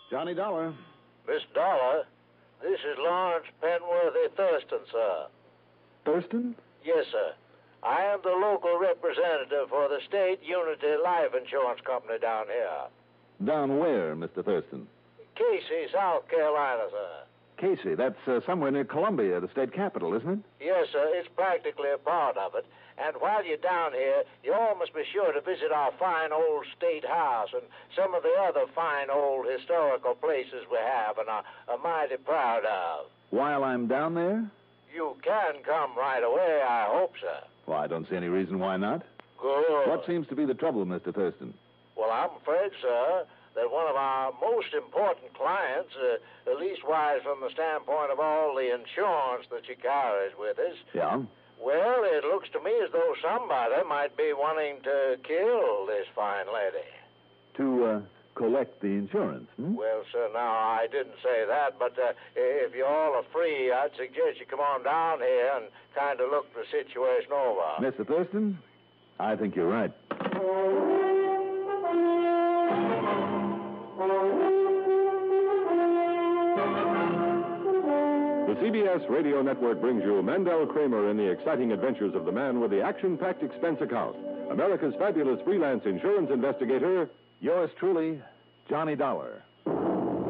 Johnny Dollar. Miss Dollar, this is Lawrence Penworthy Thurston, sir. Thurston? Yes, sir. I am the local representative for the State Unity Life Insurance Company down here. Down where, Mr. Thurston? Casey, South Carolina, sir. Casey, that's somewhere near Columbia, the state capital, isn't it? Yes, sir. It's practically a part of it. And while you're down here, you all must be sure to visit our fine old state house and some of the other fine old historical places we have and are mighty proud of. While I'm down there? You can come right away, I hope, sir. Well, I don't see any reason why not. Good. What seems to be the trouble, Mr. Thurston? Well, I'm afraid, sir, that one of our most important clients, at least wise from the standpoint of all the insurance that she carries with us. Yeah? Well, it looks to me as though somebody might be wanting to kill this fine lady. To collect the insurance, Well, sir, now, I didn't say that, but if you all are free, I'd suggest you come on down here and kind of look the situation over. Mr. Thurston, I think you're right. The CBS Radio Network brings you Mandel Kramer in the exciting adventures of the man with the action-packed expense account, America's fabulous freelance insurance investigator, Yours truly, Johnny Dollar.